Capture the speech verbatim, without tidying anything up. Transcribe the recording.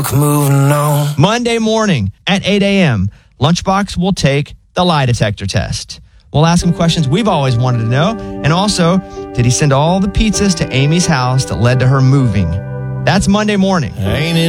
Moving on. Monday morning at eight a.m., Lunchbox will take the lie detector test. We'll ask him questions we've always wanted to know. And also, did he send all the pizzas to Amy's house that led to her moving? That's Monday morning. Ain't it